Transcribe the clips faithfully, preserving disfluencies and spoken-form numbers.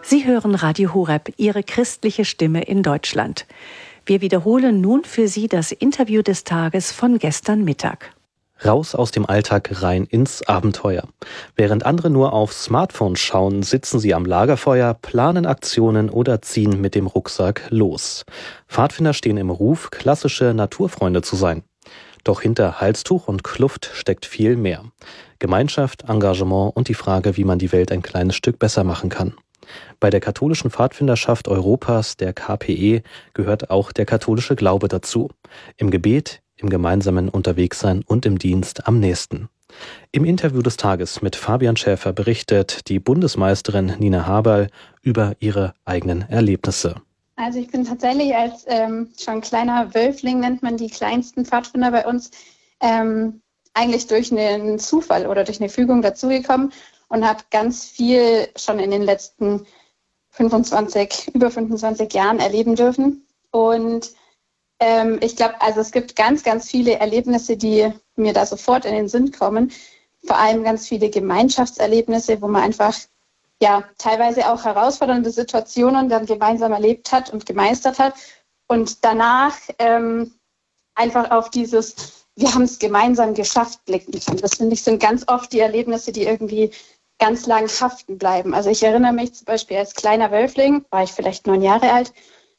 Sie hören Radio Horeb, Ihre christliche Stimme in Deutschland. Wir wiederholen nun für Sie das Interview des Tages von gestern Mittag. Raus aus dem Alltag rein ins Abenteuer. Während andere nur aufs Smartphone schauen, sitzen sie am Lagerfeuer, planen Aktionen oder ziehen mit dem Rucksack los. Pfadfinder stehen im Ruf, klassische Naturfreunde zu sein. Doch hinter Halstuch und Kluft steckt viel mehr. Gemeinschaft, Engagement und die Frage, wie man die Welt ein kleines Stück besser machen kann. Bei der katholischen Pfadfinderschaft Europas, der K P E, gehört auch der katholische Glaube dazu. Im Gebet, im gemeinsamen Unterwegssein und im Dienst am nächsten. Im Interview des Tages mit Fabian Schäfer berichtet die Bundesmeisterin Nina Haberl über ihre eigenen Erlebnisse. Also ich bin tatsächlich als ähm, schon kleiner Wölfling, nennt man die kleinsten Pfadfinder bei uns, ähm, eigentlich durch einen Zufall oder durch eine Fügung dazugekommen und habe ganz viel schon in den letzten fünfundzwanzig, über fünfundzwanzig Jahren erleben dürfen. Und ähm, ich glaube, also es gibt ganz, ganz viele Erlebnisse, die mir da sofort in den Sinn kommen. Vor allem ganz viele Gemeinschaftserlebnisse, wo man einfach ja teilweise auch herausfordernde Situationen dann gemeinsam erlebt hat und gemeistert hat. Und danach ähm, einfach auf dieses, wir haben es gemeinsam geschafft, blicken kann. Das finde ich sind ganz oft die Erlebnisse, die irgendwie ganz lang haften bleiben. Also ich erinnere mich zum Beispiel als kleiner Wölfling, war ich vielleicht neun Jahre alt,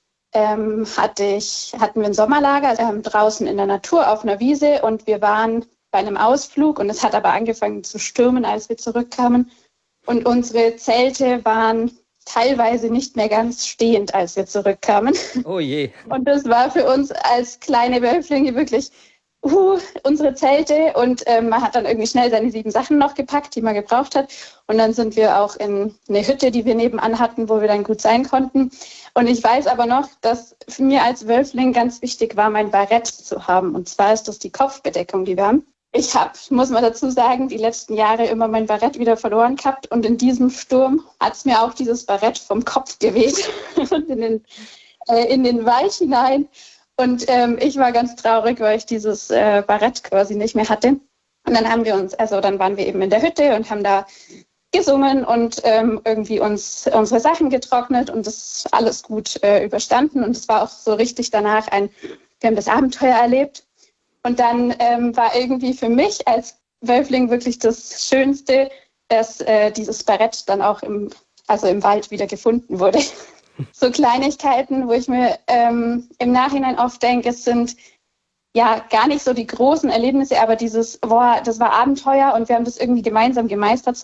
ähm, hatte ich, hatten wir ein Sommerlager ähm, draußen in der Natur auf einer Wiese und wir waren bei einem Ausflug und es hat aber angefangen zu stürmen, als wir zurückkamen. Und unsere Zelte waren teilweise nicht mehr ganz stehend, als wir zurückkamen. Oh je. Und das war für uns als kleine Wölflinge wirklich uh, unsere Zelte. Und ähm, man hat dann irgendwie schnell seine sieben Sachen noch gepackt, die man gebraucht hat. Und dann sind wir auch in eine Hütte, die wir nebenan hatten, wo wir dann gut sein konnten. Und ich weiß aber noch, dass für mir als Wölfling ganz wichtig war, mein Barett zu haben. Und zwar ist das die Kopfbedeckung, die wir haben. Ich habe, muss man dazu sagen, die letzten Jahre immer mein Barett wieder verloren gehabt. Und in diesem Sturm hat es mir auch dieses Barett vom Kopf geweht und in den, äh, in den Wald hinein. Und ähm, ich war ganz traurig, weil ich dieses äh, Barett quasi nicht mehr hatte. Und dann haben wir uns, also dann waren wir eben in der Hütte und haben da gesungen und ähm, irgendwie uns unsere Sachen getrocknet und das alles gut äh, überstanden. Und es war auch so richtig danach ein, wir haben das Abenteuer erlebt. Und dann ähm, war irgendwie für mich als Wölfling wirklich das Schönste, dass äh, dieses Barett dann auch im, also im Wald wieder gefunden wurde. So Kleinigkeiten, wo ich mir ähm, im Nachhinein oft denke, es sind ja gar nicht so die großen Erlebnisse, aber dieses, boah, das war Abenteuer und wir haben das irgendwie gemeinsam gemeistert.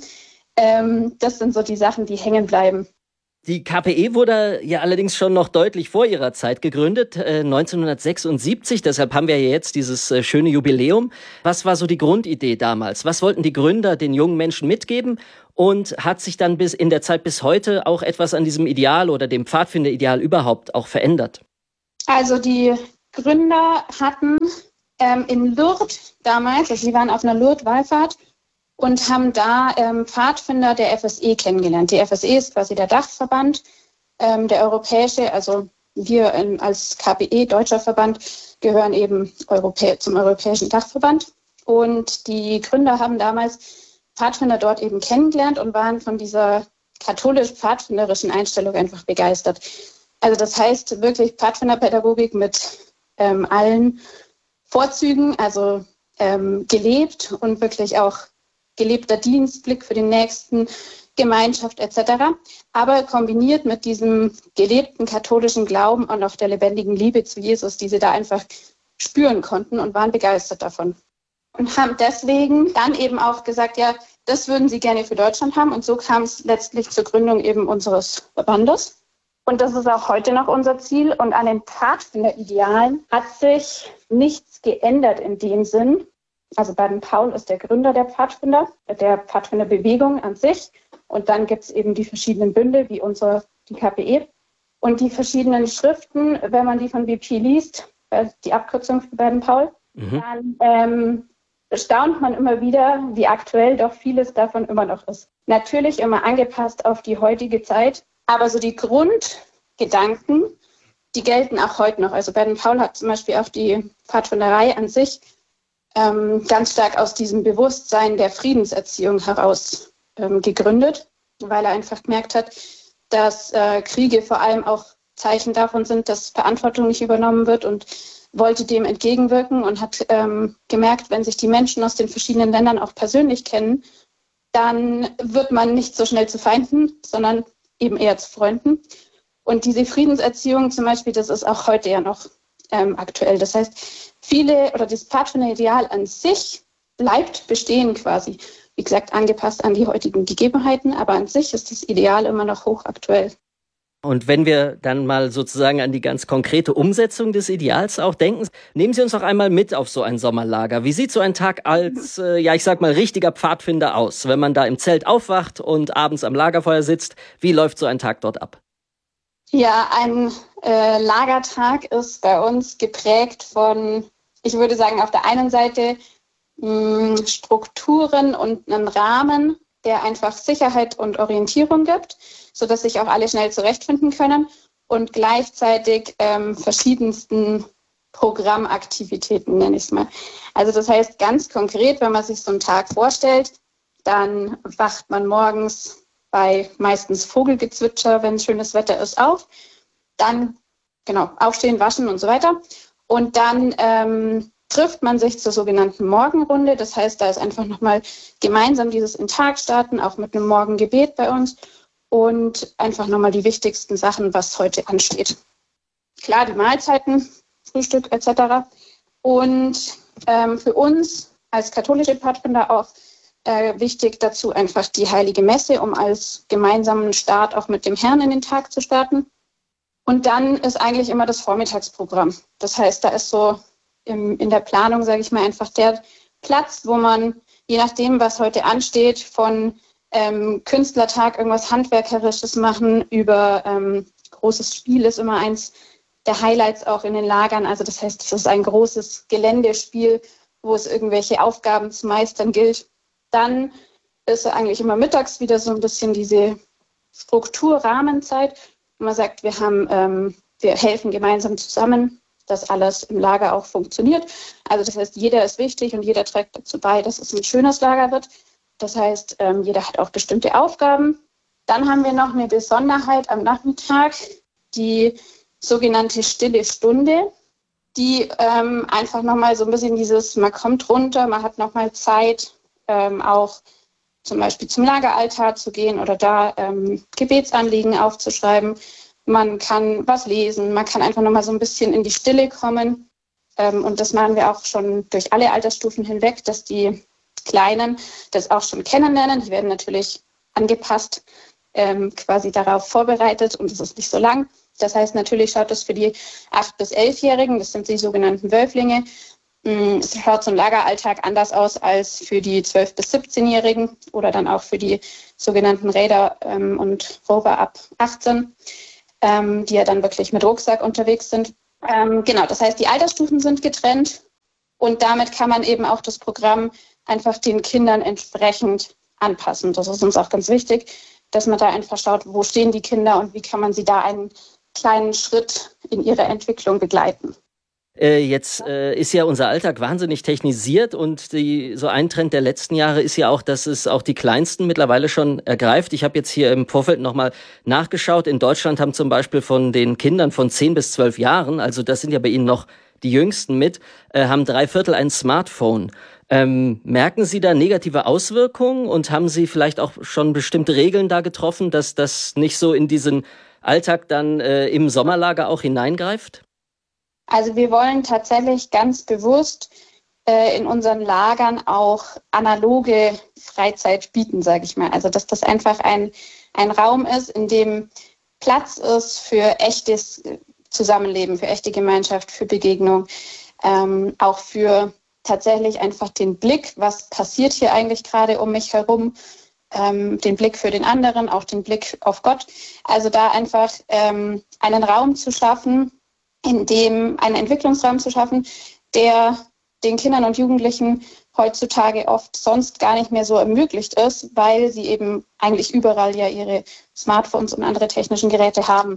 Ähm, das sind so die Sachen, die hängen bleiben. Die K P E wurde ja allerdings schon noch deutlich vor ihrer Zeit gegründet, äh, neunzehnhundertsechsundsiebzig. Deshalb haben wir ja jetzt dieses äh, schöne Jubiläum. Was war so die Grundidee damals? Was wollten die Gründer den jungen Menschen mitgeben? Und hat sich dann bis in der Zeit bis heute auch etwas an diesem Ideal oder dem Pfadfinderideal überhaupt auch verändert? Also die Gründer hatten ähm, in Lourdes damals, also sie waren auf einer Lourdes-Wallfahrt, und haben da ähm, Pfadfinder der F S E kennengelernt. Die F S E ist quasi der Dachverband, ähm, der europäische, also wir ähm, als K P E, deutscher Verband, gehören eben Europä- zum europäischen Dachverband. Und die Gründer haben damals Pfadfinder dort eben kennengelernt und waren von dieser katholisch-pfadfinderischen Einstellung einfach begeistert. Also das heißt wirklich Pfadfinderpädagogik mit ähm, allen Vorzügen, also ähm, gelebt und wirklich auch gelebter Dienst, Blick für den Nächsten, Gemeinschaft et cetera. Aber kombiniert mit diesem gelebten katholischen Glauben und auch der lebendigen Liebe zu Jesus, die sie da einfach spüren konnten und waren begeistert davon. Und haben deswegen dann eben auch gesagt, ja, das würden sie gerne für Deutschland haben. Und so kam es letztlich zur Gründung eben unseres Verbandes. Und das ist auch heute noch unser Ziel. Und an den Pfadfinderidealen hat sich nichts geändert in dem Sinn. Also Baden-Powell ist der Gründer der Pfadfinder, der Pfadfinderbewegung an sich. Und dann gibt es eben die verschiedenen Bünde, wie unsere, die K P E. Und die verschiedenen Schriften, wenn man die von B P liest, die Abkürzung für Baden-Powell, mhm. dann ähm, staunt man immer wieder, wie aktuell doch vieles davon immer noch ist. Natürlich immer angepasst auf die heutige Zeit, aber so die Grundgedanken, die gelten auch heute noch. Also Baden-Powell hat zum Beispiel auch die Pfadfinderei an sich ähm, ganz stark aus diesem Bewusstsein der Friedenserziehung heraus ähm, gegründet, weil er einfach gemerkt hat, dass äh, Kriege vor allem auch Zeichen davon sind, dass Verantwortung nicht übernommen wird, und wollte dem entgegenwirken und hat ähm, gemerkt, wenn sich die Menschen aus den verschiedenen Ländern auch persönlich kennen, dann wird man nicht so schnell zu Feinden, sondern eben eher zu Freunden. Und diese Friedenserziehung zum Beispiel, das ist auch heute ja noch ähm, aktuell. Das heißt, viele oder das Pfadfinderideal an sich bleibt bestehen quasi. Wie gesagt, angepasst an die heutigen Gegebenheiten, aber an sich ist das Ideal immer noch hochaktuell. Und wenn wir dann mal sozusagen an die ganz konkrete Umsetzung des Ideals auch denken, nehmen Sie uns noch einmal mit auf so ein Sommerlager. Wie sieht so ein Tag als, äh, ja ich sag mal, richtiger Pfadfinder aus, wenn man da im Zelt aufwacht und abends am Lagerfeuer sitzt? Wie läuft so ein Tag dort ab? Ja, ein äh, Lagertag ist bei uns geprägt von, ich würde sagen, auf der einen Seite mh, Strukturen und einen Rahmen, der einfach Sicherheit und Orientierung gibt, sodass sich auch alle schnell zurechtfinden können, und gleichzeitig ähm, verschiedensten Programmaktivitäten, nenne ich es mal. Also das heißt ganz konkret, wenn man sich so einen Tag vorstellt, dann wacht man morgens bei meistens Vogelgezwitscher, wenn schönes Wetter ist, auf. Dann, genau, aufstehen, waschen und so weiter. Und dann ähm, trifft man sich zur sogenannten Morgenrunde. Das heißt, da ist einfach nochmal gemeinsam dieses in Tag starten, auch mit einem Morgengebet bei uns. Und einfach nochmal die wichtigsten Sachen, was heute ansteht. Klar, die Mahlzeiten, Frühstück et cetera. Und ähm, für uns als katholische Pfadfinder auch äh, wichtig dazu einfach die Heilige Messe, um als gemeinsamen Start auch mit dem Herrn in den Tag zu starten. Und dann ist eigentlich immer das Vormittagsprogramm. Das heißt, da ist so im, in der Planung, sage ich mal, einfach der Platz, wo man, je nachdem, was heute ansteht, von Ähm, Künstlertag, irgendwas Handwerkerisches machen, über ähm, großes Spiel ist immer eins der Highlights auch in den Lagern. Also das heißt, es ist ein großes Geländespiel, wo es irgendwelche Aufgaben zu meistern gilt. Dann ist eigentlich immer mittags wieder so ein bisschen diese Strukturrahmenzeit, wo man sagt, wir haben, ähm, wir helfen gemeinsam zusammen, dass alles im Lager auch funktioniert. Also das heißt, jeder ist wichtig und jeder trägt dazu bei, dass es ein schönes Lager wird. Das heißt, ähm, jeder hat auch bestimmte Aufgaben. Dann haben wir noch eine Besonderheit am Nachmittag, die sogenannte stille Stunde, die ähm, einfach nochmal so ein bisschen dieses, man kommt runter, man hat nochmal Zeit, ähm, auch zum Beispiel zum Lageraltar zu gehen oder da ähm, Gebetsanliegen aufzuschreiben. Man kann was lesen, man kann einfach nochmal so ein bisschen in die Stille kommen. Ähm, und das machen wir auch schon durch alle Altersstufen hinweg, dass die Kleinen das auch schon kennenlernen. Die werden natürlich angepasst, ähm, quasi darauf vorbereitet, und es ist nicht so lang. Das heißt, natürlich schaut es für die acht- bis elfjährigen, das sind die sogenannten Wölflinge, mh, es schaut so ein Lageralltag anders aus als für die zwölf- bis siebzehnjährigen oder dann auch für die sogenannten Raider ähm, und Rover ab achtzehn, ähm, die ja dann wirklich mit Rucksack unterwegs sind. Ähm, genau, das heißt, die Altersstufen sind getrennt, und damit kann man eben auch das Programm einfach den Kindern entsprechend anpassen. Das ist uns auch ganz wichtig, dass man da einfach schaut, wo stehen die Kinder und wie kann man sie da einen kleinen Schritt in ihrer Entwicklung begleiten. Äh, jetzt äh, ist ja unser Alltag wahnsinnig technisiert, und die, so ein Trend der letzten Jahre ist ja auch, dass es auch die Kleinsten mittlerweile schon ergreift. Ich habe jetzt hier im Vorfeld nochmal nachgeschaut. In Deutschland haben zum Beispiel von den Kindern von zehn bis zwölf Jahren, also das sind ja bei Ihnen noch die Jüngsten mit, äh, haben drei Viertel ein Smartphone. Ähm, merken Sie da negative Auswirkungen, und haben Sie vielleicht auch schon bestimmte Regeln da getroffen, dass das nicht so in diesen Alltag dann äh, im Sommerlager auch hineingreift? Also wir wollen tatsächlich ganz bewusst äh, in unseren Lagern auch analoge Freizeit bieten, sage ich mal. Also dass das einfach ein, ein Raum ist, in dem Platz ist für echtes Zusammenleben, für echte Gemeinschaft, für Begegnung, ähm, auch für tatsächlich einfach den Blick, was passiert hier eigentlich gerade um mich herum, ähm, den Blick für den anderen, auch den Blick auf Gott. Also da einfach ähm, einen Raum zu schaffen, in dem einen Entwicklungsraum zu schaffen, der den Kindern und Jugendlichen heutzutage oft sonst gar nicht mehr so ermöglicht ist, weil sie eben eigentlich überall ja ihre Smartphones und andere technischen Geräte haben.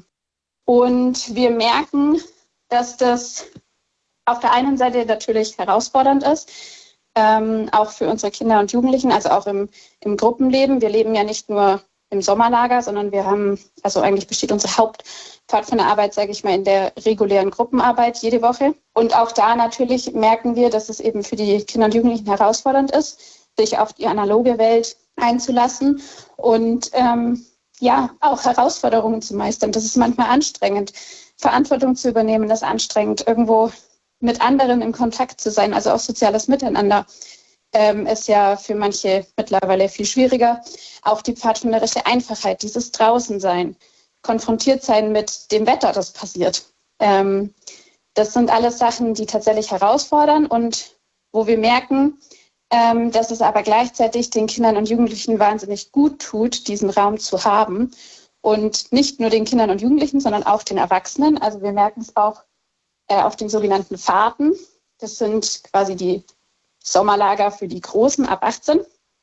Und wir merken, dass das auf der einen Seite natürlich herausfordernd ist, ähm, auch für unsere Kinder und Jugendlichen, also auch im, im Gruppenleben. Wir leben ja nicht nur im Sommerlager, sondern wir haben, also eigentlich besteht unsere Hauptpfadfinderarbeit, sage ich mal, in der regulären Gruppenarbeit jede Woche. Und auch da natürlich merken wir, dass es eben für die Kinder und Jugendlichen herausfordernd ist, sich auf die analoge Welt einzulassen und ähm, ja, auch Herausforderungen zu meistern. Das ist manchmal anstrengend. Verantwortung zu übernehmen, das ist anstrengend. Irgendwo mit anderen in Kontakt zu sein, also auch soziales Miteinander, ähm, ist ja für manche mittlerweile viel schwieriger. Auch die pfadfinderische Einfachheit, dieses Draußensein, konfrontiert sein mit dem Wetter, das passiert. Ähm, das sind alles Sachen, die tatsächlich herausfordern und wo wir merken, ähm, dass es aber gleichzeitig den Kindern und Jugendlichen wahnsinnig gut tut, diesen Raum zu haben. Und nicht nur den Kindern und Jugendlichen, sondern auch den Erwachsenen. Also wir merken es auch äh, auf den sogenannten Fahrten. Das sind quasi die Sommerlager für die Großen ab achtzehn.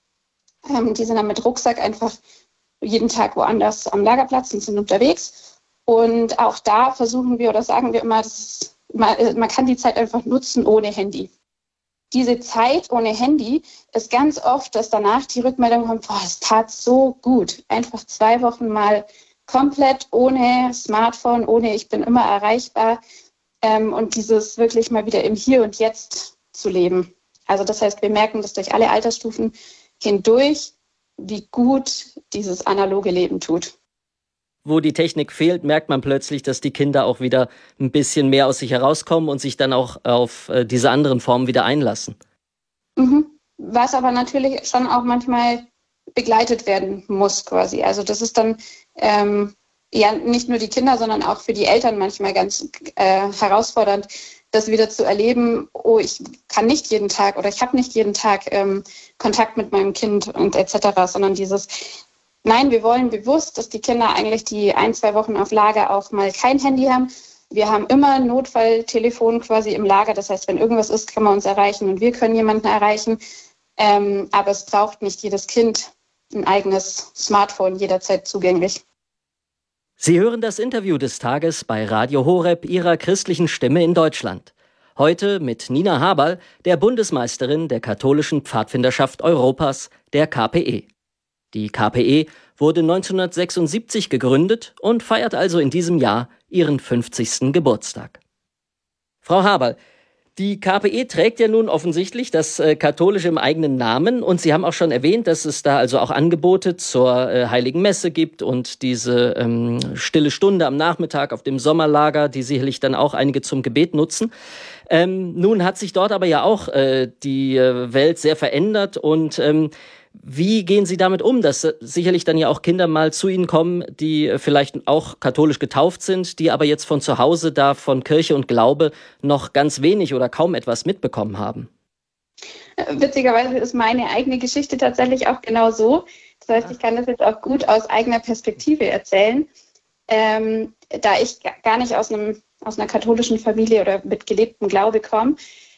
Ähm, die sind dann mit Rucksack einfach jeden Tag woanders am Lagerplatz und sind unterwegs. Und auch da versuchen wir oder sagen wir immer, das ist, man, man kann die Zeit einfach nutzen ohne Handy. Diese Zeit ohne Handy ist ganz oft, dass danach die Rückmeldung kommt, boah, es tat so gut. Einfach zwei Wochen mal komplett ohne Smartphone, ohne ich bin immer erreichbar ähm, und dieses wirklich mal wieder im Hier und Jetzt zu leben. Also das heißt, wir merken das durch alle Altersstufen hindurch, wie gut dieses analoge Leben tut. Wo die Technik fehlt, merkt man plötzlich, dass die Kinder auch wieder ein bisschen mehr aus sich herauskommen und sich dann auch auf äh, diese anderen Formen wieder einlassen. Mhm. Was aber natürlich schon auch manchmal begleitet werden muss quasi. Also das ist dann ähm, ja nicht nur die Kinder, sondern auch für die Eltern manchmal ganz äh, herausfordernd, das wieder zu erleben, oh, ich kann nicht jeden Tag oder ich habe nicht jeden Tag ähm, Kontakt mit meinem Kind und et cetera, sondern dieses Nein, wir wollen bewusst, dass die Kinder eigentlich die ein, zwei Wochen auf Lager auch mal kein Handy haben. Wir haben immer ein Notfalltelefon quasi im Lager. Das heißt, wenn irgendwas ist, kann man uns erreichen und wir können jemanden erreichen. Ähm, aber es braucht nicht jedes Kind ein eigenes Smartphone jederzeit zugänglich. Sie hören das Interview des Tages bei Radio Horeb, Ihrer christlichen Stimme in Deutschland. Heute mit Nina Haberl, der Bundesmeisterin der katholischen Pfadfinderschaft Europas, der K P E. Die K P E wurde neunzehnhundertsechsundsiebzig gegründet und feiert also in diesem Jahr ihren fünfzigsten Geburtstag. Frau Haberl, die K P E trägt ja nun offensichtlich das äh, Katholische im eigenen Namen und Sie haben auch schon erwähnt, dass es da also auch Angebote zur äh, Heiligen Messe gibt und diese ähm, stille Stunde am Nachmittag auf dem Sommerlager, die sicherlich dann auch einige zum Gebet nutzen. Ähm, nun hat sich dort aber ja auch äh, die äh, Welt sehr verändert und ähm, wie gehen Sie damit um, dass sicherlich dann ja auch Kinder mal zu Ihnen kommen, die vielleicht auch katholisch getauft sind, die aber jetzt von zu Hause da von Kirche und Glaube noch ganz wenig oder kaum etwas mitbekommen haben? Witzigerweise ist meine eigene Geschichte tatsächlich auch genau so. Das heißt, ich kann das jetzt auch gut aus eigener Perspektive erzählen. Ähm, da ich gar nicht aus, einem, aus einer katholischen Familie oder mit gelebtem Glaube komme,